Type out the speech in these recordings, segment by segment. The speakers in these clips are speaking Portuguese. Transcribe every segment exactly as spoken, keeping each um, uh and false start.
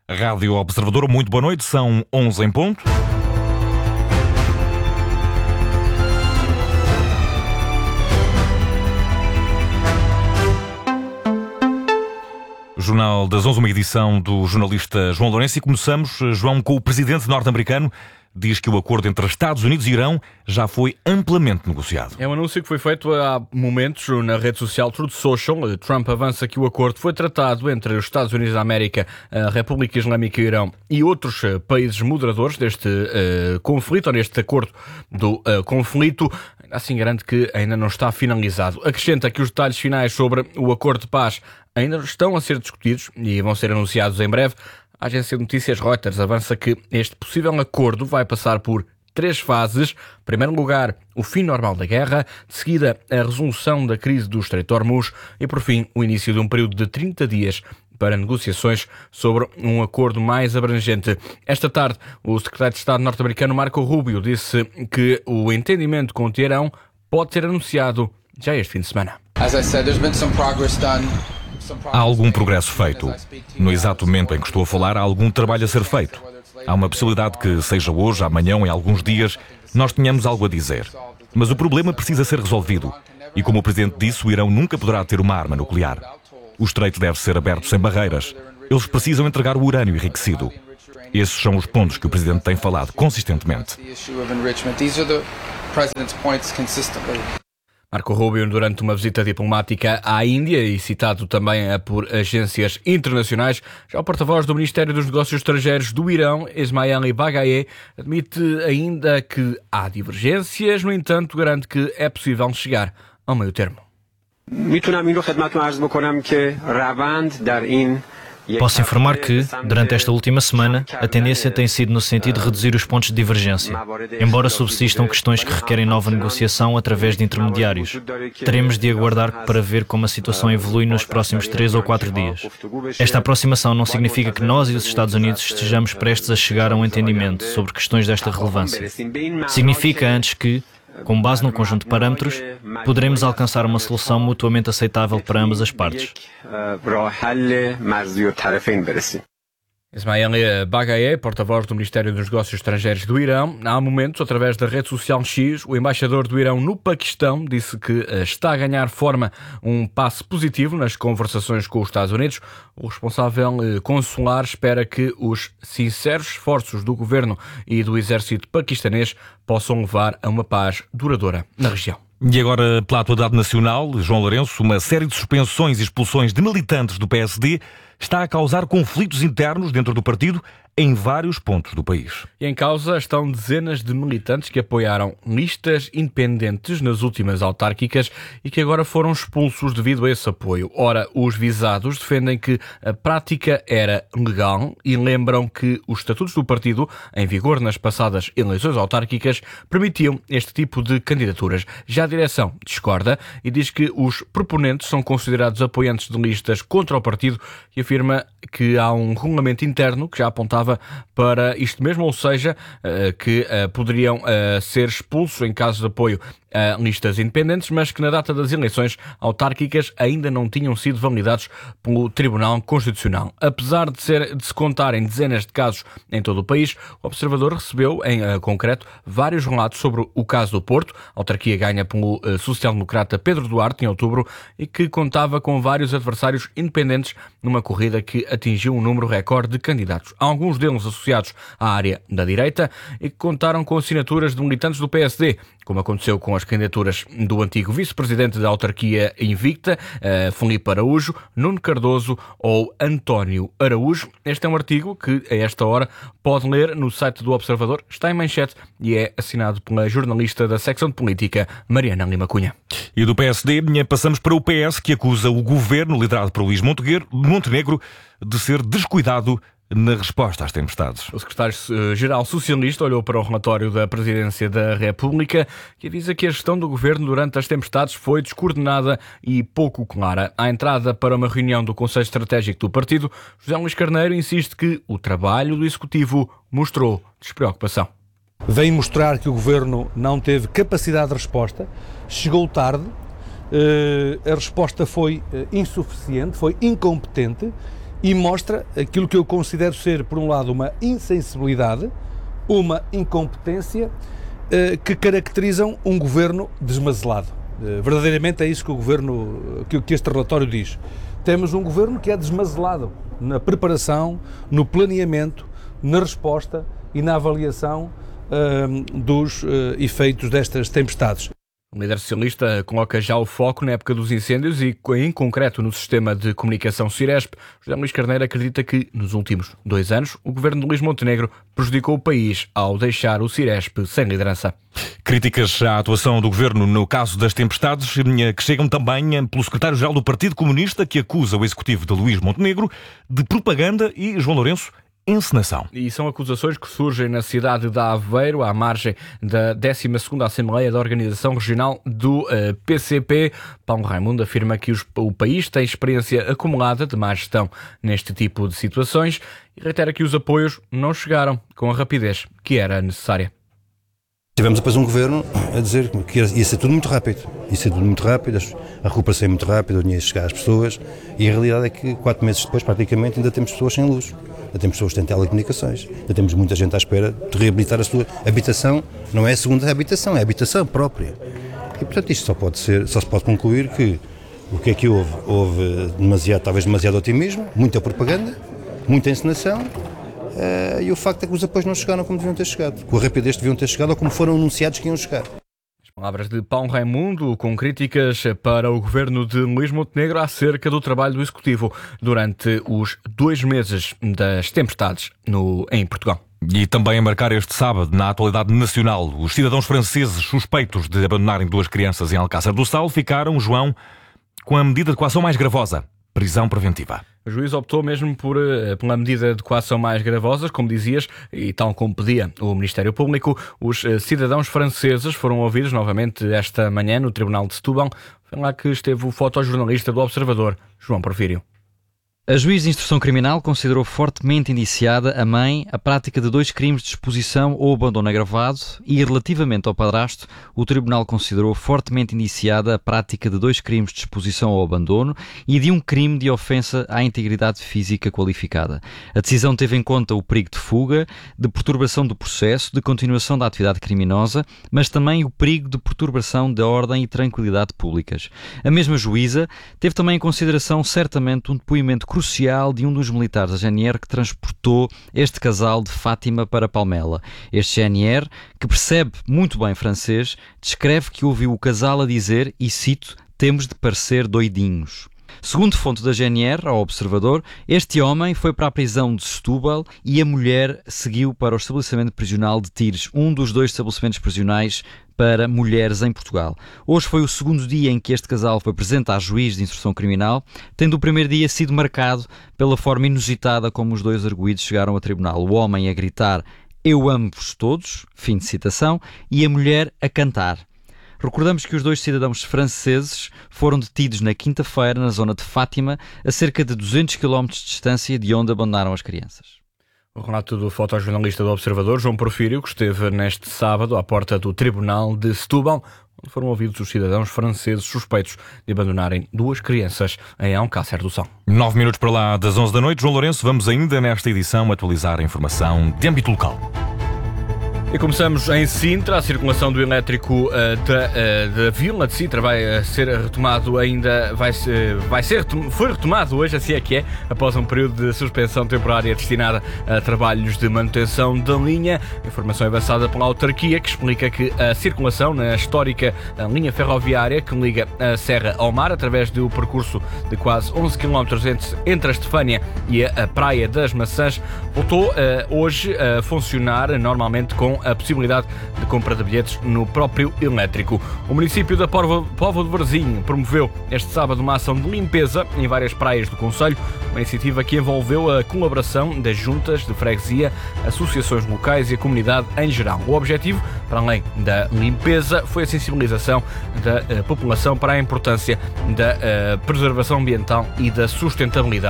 Rádio Observador, muito boa noite, são onze em ponto. Jornal das onze, uma edição do jornalista João Lourenço, e começamos, João, com o presidente norte-americano. Diz que o acordo entre Estados Unidos e Irão já foi amplamente negociado. É um anúncio que foi feito há momentos na rede social Truth Social. Trump avança que o acordo foi tratado entre os Estados Unidos da América, a República Islâmica e o Irão e outros países moderadores deste uh, conflito, ou neste acordo do uh, conflito. Assim garante que ainda não está finalizado. Acrescenta que os detalhes finais sobre o acordo de paz ainda estão a ser discutidos e vão ser anunciados em breve. A agência de notícias Reuters avança que este possível acordo vai passar por três fases. Em primeiro lugar, o fim normal da guerra, de seguida a resolução da crise do Estreito de Hormuz e, por fim, o início de um período de trinta dias para negociações sobre um acordo mais abrangente. Esta tarde, o secretário de Estado norte-americano Marco Rubio disse que o entendimento com o Teherão pode ser anunciado já este fim de semana. As I said, there's been some progress done. Há algum progresso feito. No exato momento em que estou a falar, há algum trabalho a ser feito. Há uma possibilidade que seja hoje, amanhã ou em alguns dias, nós tenhamos algo a dizer. Mas o problema precisa ser resolvido. E como o Presidente disse, o Irão nunca poderá ter uma arma nuclear. O estreito deve ser aberto sem barreiras. Eles precisam entregar o urânio enriquecido. Esses são os pontos que o Presidente tem falado consistentemente. Marco Rubio, durante uma visita diplomática à Índia e citado também por agências internacionais, já o porta-voz do Ministério dos Negócios Estrangeiros do Irão, Esmaili Bagaei, admite ainda que há divergências, no entanto garante que é possível chegar ao meio termo. Posso informar que, durante esta última semana, a tendência tem sido no sentido de reduzir os pontos de divergência, embora subsistam questões que requerem nova negociação através de intermediários. Teremos de aguardar para ver como a situação evolui nos próximos três ou quatro dias. Esta aproximação não significa que nós e os Estados Unidos estejamos prestes a chegar a um entendimento sobre questões desta relevância. Significa antes que, com base num conjunto de parâmetros, poderemos alcançar uma solução mutuamente aceitável para ambas as partes. Esmaili Bagaei, porta-voz do Ministério dos Negócios Estrangeiros do Irão. Há momentos, através da rede social X, o embaixador do Irão no Paquistão disse que está a ganhar forma um passo positivo nas conversações com os Estados Unidos. O responsável consular espera que os sinceros esforços do governo e do exército paquistanês possam levar a uma paz duradoura na região. E agora, pela atualidade nacional, João Lourenço, uma série de suspensões e expulsões de militantes do P S D está a causar conflitos internos dentro do partido em vários pontos do país. E em causa estão dezenas de militantes que apoiaram listas independentes nas últimas autárquicas e que agora foram expulsos devido a esse apoio. Ora, os visados defendem que a prática era legal e lembram que os estatutos do partido, em vigor nas passadas eleições autárquicas, permitiam este tipo de candidaturas. Já a direção discorda e diz que os proponentes são considerados apoiantes de listas contra o partido e afirma que há um regulamento interno que já apontava para isto mesmo, ou seja, que poderiam ser expulsos em caso de apoio a listas independentes, mas que na data das eleições autárquicas ainda não tinham sido validados pelo Tribunal Constitucional. Apesar de, ser, de se contarem dezenas de casos em todo o país, o Observador recebeu, em uh, concreto, vários relatos sobre o caso do Porto, a autarquia ganha pelo uh, social-democrata Pedro Duarte em outubro e que contava com vários adversários independentes numa corrida que atingiu um número recorde de candidatos. Alguns deles associados à área da direita e que contaram com assinaturas de militantes do P S D, como aconteceu com as candidaturas do antigo vice-presidente da autarquia invicta, uh, Filipe Araújo, Nuno Cardoso ou António Araújo. Este é um artigo que, a esta hora, pode ler no site do Observador, está em manchete e é assinado pela jornalista da secção de política, Mariana Lima Cunha. E do P S D, passamos para o P S, que acusa o governo, liderado por Luís Montenegro, de ser descuidado na resposta às tempestades. O secretário-geral socialista olhou para o relatório da Presidência da República que avisa que a gestão do governo durante as tempestades foi descoordenada e pouco clara. À entrada para uma reunião do Conselho Estratégico do partido, José Luís Carneiro insiste que o trabalho do Executivo mostrou despreocupação. Vem mostrar que o governo não teve capacidade de resposta, chegou tarde, a resposta foi insuficiente, foi incompetente e mostra aquilo que eu considero ser, por um lado, uma insensibilidade, uma incompetência eh, que caracterizam um governo desmazelado. Eh, verdadeiramente é isso que o governo, que, que este relatório diz. Temos um governo que é desmazelado na preparação, no planeamento, na resposta e na avaliação eh, dos eh, efeitos destas tempestades. O líder socialista coloca já o foco na época dos incêndios e, em concreto, no sistema de comunicação Ciresp. José Luís Carneiro acredita que, nos últimos dois anos, o governo de Luís Montenegro prejudicou o país ao deixar o Ciresp sem liderança. Críticas à atuação do governo no caso das tempestades, que chegam também pelo secretário-geral do Partido Comunista, que acusa o executivo de Luís Montenegro de propaganda e, João Lourenço, encenação. E são acusações que surgem na cidade de Aveiro, à margem da décima segunda Assembleia da Organização Regional do uh, P C P. Paulo Raimundo afirma que os, o país tem experiência acumulada de má gestão neste tipo de situações e reitera que os apoios não chegaram com a rapidez que era necessária. Tivemos depois um governo a dizer que ia ser tudo muito rápido, ia ser tudo muito rápido, a recuperação é muito rápida, o dinheiro ia chegar às pessoas, e a realidade é que quatro meses depois, praticamente, ainda temos pessoas sem luz, ainda temos pessoas sem telecomunicações, ainda temos muita gente à espera de reabilitar a sua habitação. Não é a segunda habitação, é a habitação própria. E, portanto, isto só pode ser, só se pode concluir que o que é que houve? Houve demasiado, talvez demasiado otimismo, muita propaganda, muita encenação. Uh, e o facto é que os apoios não chegaram como deviam ter chegado, com a rapidez que deviam ter chegado ou como foram anunciados que iam chegar. As palavras de Paulo Raimundo, com críticas para o governo de Luís Montenegro acerca do trabalho do Executivo durante os dois meses das tempestades no, em Portugal. E também a marcar este sábado, na atualidade nacional, os cidadãos franceses suspeitos de abandonarem duas crianças em Alcácer do Sal ficaram, João, com a medida de coação mais gravosa: prisão preventiva. O juiz optou mesmo por, por uma medida de coação mais gravosa, como dizias, e tal como pedia o Ministério Público. Os cidadãos franceses foram ouvidos novamente esta manhã no Tribunal de Setúbal. Foi lá que esteve o fotojornalista do Observador, João Porfírio. A juiz de instrução criminal considerou fortemente indiciada a mãe a prática de dois crimes de exposição ou abandono agravado e, relativamente ao padrasto, o tribunal considerou fortemente indiciada a prática de dois crimes de exposição ou abandono e de um crime de ofensa à integridade física qualificada. A decisão teve em conta o perigo de fuga, de perturbação do processo, de continuação da atividade criminosa, mas também o perigo de perturbação da ordem e tranquilidade públicas. A mesma juíza teve também em consideração certamente um depoimento crucial de um dos militares da G N R que transportou este casal de Fátima para Palmela. Este G N R, que percebe muito bem francês, descreve que ouviu o casal a dizer, e cito, "temos de parecer doidinhos". Segundo fonte da G N R, ao Observador, este homem foi para a prisão de Setúbal e a mulher seguiu para o estabelecimento prisional de Tires, um dos dois estabelecimentos prisionais para mulheres em Portugal. Hoje foi o segundo dia em que este casal foi presente à juiz de instrução criminal, tendo o primeiro dia sido marcado pela forma inusitada como os dois arguidos chegaram ao tribunal. O homem a gritar "eu amo-vos todos", fim de citação, e a mulher a cantar. Recordamos que os dois cidadãos franceses foram detidos na quinta-feira na zona de Fátima, a cerca de duzentos quilómetros de distância de onde abandonaram as crianças. O relato do fotojornalista do Observador, João Porfírio, que esteve neste sábado à porta do Tribunal de Setúbal, onde foram ouvidos os cidadãos franceses suspeitos de abandonarem duas crianças em Alcácer do Sal. Nove minutos para lá das onze da noite. João Lourenço, vamos ainda nesta edição atualizar a informação de âmbito local. E começamos em Sintra. A circulação do elétrico uh, da, uh, da Vila de Sintra vai uh, ser retomado ainda, vai, uh, vai ser, foi retomado hoje, assim é que é, após um período de suspensão temporária destinada a trabalhos de manutenção da linha. A informação é avançada pela autarquia, que explica que a circulação na histórica linha ferroviária que liga a Serra ao Mar, através do percurso de quase onze quilómetros entre, entre a Estefânia e a, a Praia das Maçãs, voltou uh, hoje a funcionar normalmente com a possibilidade de compra de bilhetes no próprio elétrico. O município da Póvoa de Varzim promoveu este sábado uma ação de limpeza em várias praias do concelho, uma iniciativa que envolveu a colaboração das juntas de freguesia, associações locais e a comunidade em geral. O objetivo, para além da limpeza, foi a sensibilização da uh, população para a importância da uh, preservação ambiental e da sustentabilidade.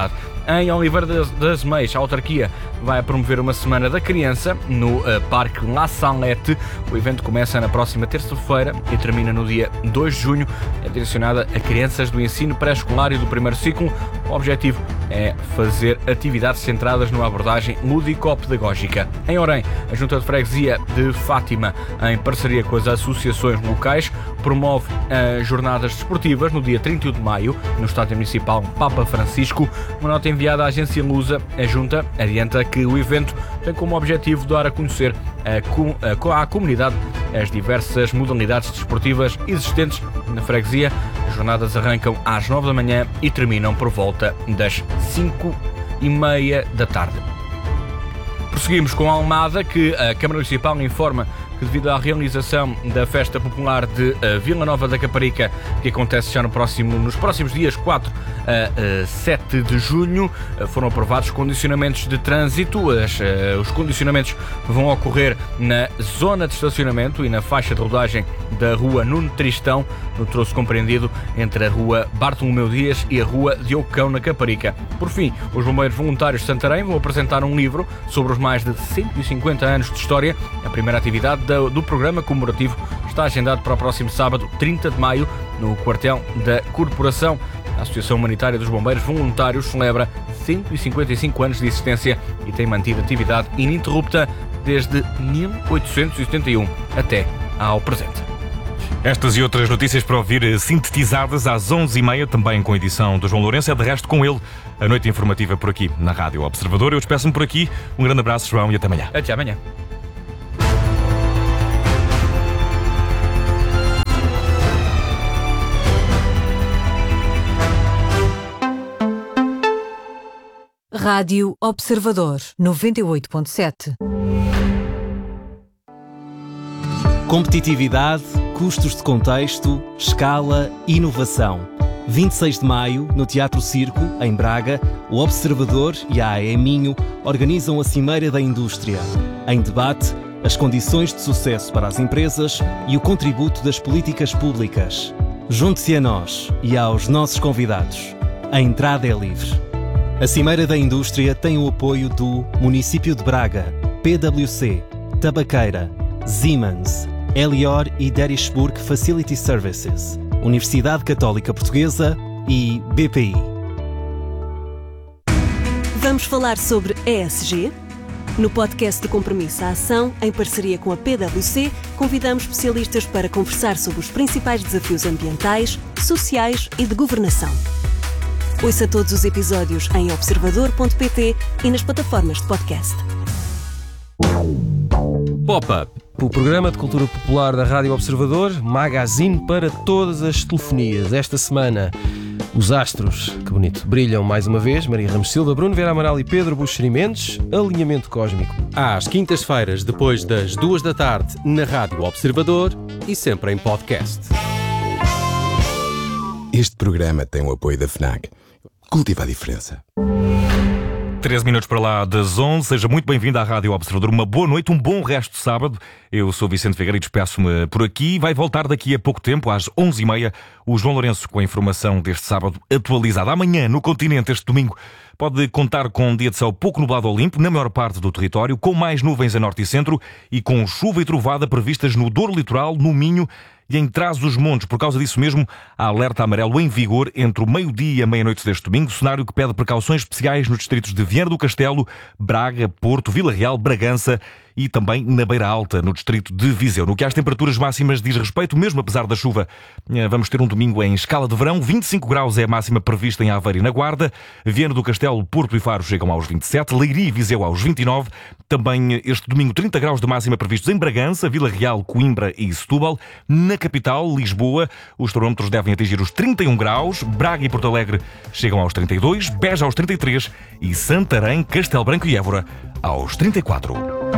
Em Oliveira das Meias, a autarquia vai promover uma Semana da Criança no uh, Parque La Salette. O evento começa na próxima terça-feira e termina no dia dois de junho. É direcionada a crianças do ensino pré-escolar e do primeiro ciclo. O objetivo é fazer atividades centradas numa abordagem lúdico-pedagógica. Em Orém, a Junta de Freguesia de Fátima, em parceria com as associações locais, promove as jornadas desportivas no dia trinta e um de maio, no Estádio Municipal Papa Francisco. Uma nota enviada à agência Lusa, a Junta adianta que o evento tem como objetivo dar a conhecer a, a, à comunidade as diversas modalidades desportivas existentes na freguesia. As jornadas arrancam às nove da manhã e terminam por volta das cinco e meia da tarde. Prosseguimos com a Almada, que a Câmara Municipal informa que, devido à realização da Festa Popular de uh, Vila Nova da Caparica, que acontece já no próximo, nos próximos dias quatro a sete de junho, uh, foram aprovados condicionamentos de trânsito. As, uh, os condicionamentos vão ocorrer na zona de estacionamento e na faixa de rodagem da Rua Nuno Tristão, no troço compreendido entre a Rua Bartolomeu Dias e a Rua Diocão, na Caparica. Por fim, os Bombeiros Voluntários de Santarém vão apresentar um livro sobre os mais de cento e cinquenta anos de história. A primeira atividade do programa comemorativo está agendado para o próximo sábado, trinta de maio, no quartel da Corporação. A Associação Humanitária dos Bombeiros Voluntários celebra cento e cinquenta e cinco anos de existência e tem mantido atividade ininterrupta desde mil oitocentos e setenta e um até ao presente. Estas e outras notícias para ouvir sintetizadas às onze e meia, também com a edição do João Lourenço. É de resto com ele a noite informativa por aqui na Rádio Observador. Eu despeço-me por aqui. Um grande abraço, João, e até amanhã. Até amanhã. Rádio Observador noventa e oito ponto sete. Competitividade, custos de contexto, escala, inovação. vinte e seis de maio, no Teatro Circo, em Braga, o Observador e a A E Minho organizam a Cimeira da Indústria. Em debate, as condições de sucesso para as empresas e o contributo das políticas públicas. Junte-se a nós e aos nossos convidados. A entrada é livre. A Cimeira da Indústria tem o apoio do Município de Braga, P W C, Tabaqueira, Siemens, Elior e Derishburg Facility Services, Universidade Católica Portuguesa e B P I. Vamos falar sobre E S G? No podcast de Compromisso à Ação, em parceria com a P W C, convidamos especialistas para conversar sobre os principais desafios ambientais, sociais e de governação. Ouça todos os episódios em observador ponto pt e nas plataformas de podcast. Pop-Up, o programa de cultura popular da Rádio Observador, magazine para todas as telefonias. Esta semana, os astros, que bonito, brilham mais uma vez. Maria Ramos Silva, Bruno Vera Amaral e Pedro Buxeri Mendes. Alinhamento cósmico. Às quintas-feiras, depois das duas da tarde, na Rádio Observador e sempre em podcast. Este programa tem o apoio da FNAC. Cultiva a diferença. treze minutos para lá das onze. Seja muito bem-vindo à Rádio Observador. Uma boa noite, um bom resto de sábado. Eu sou Vicente Figueiredo e despeço-me por aqui. Vai voltar daqui a pouco tempo, às onze e meia, o João Lourenço com a informação deste sábado atualizada. Amanhã, no continente, este domingo, pode contar com um dia de céu pouco nublado ao limpo, na maior parte do território, com mais nuvens a norte e centro e com chuva e trovada previstas no Douro Litoral, no Minho e em Trás-os-Montes. Por causa disso mesmo, há alerta amarelo em vigor entre o meio-dia e a meia-noite deste domingo, cenário que pede precauções especiais nos distritos de Viana do Castelo, Braga, Porto, Vila Real, Bragança e também na Beira Alta, no distrito de Viseu. No que às temperaturas máximas diz respeito, mesmo apesar da chuva, vamos ter um domingo em escala de verão. vinte e cinco graus é a máxima prevista em Aveiro e na Guarda. Viana do Castelo, Porto e Faro chegam aos vinte e sete, Leiria e Viseu aos vinte e nove. Também este domingo trinta graus de máxima previstos em Bragança, Vila Real, Coimbra e Setúbal. Na capital, Lisboa, os termómetros devem atingir os trinta e um graus. Braga e Porto Alegre chegam aos trinta e dois, Beja aos trinta e três e Santarém, Castelo Branco e Évora aos trinta e quatro.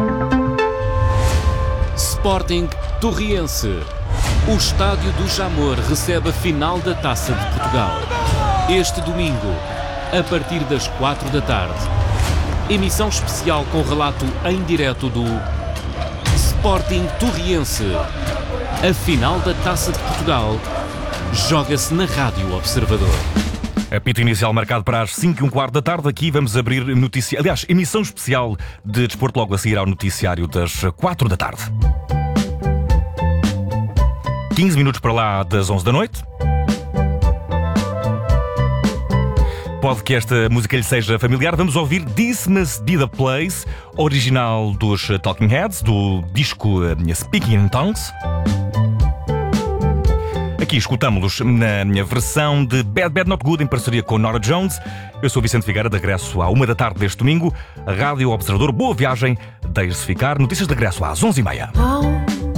Sporting Torriense. O estádio do Jamor recebe a final da Taça de Portugal. Este domingo, a partir das quatro da tarde. Emissão especial com relato em direto do Sporting Torriense. A final da Taça de Portugal joga-se na Rádio Observador. Apito inicial marcado para as cinco e um quarto da tarde. Aqui vamos abrir notícia, aliás, emissão especial de desporto logo a seguir ao noticiário das quatro da tarde. quinze minutos para lá das onze da noite. Pode que esta música lhe seja familiar. Vamos ouvir This Must Be The Place, original dos Talking Heads, do disco Speaking in Tongues. Aqui escutamos-los na minha versão de Bad Bad Not Good, em parceria com Norah Jones. Eu sou Vicente Figueira, de regresso à uma da tarde deste domingo. A Rádio Observador, boa viagem, deixe-se ficar. Notícias de regresso às onze e meia.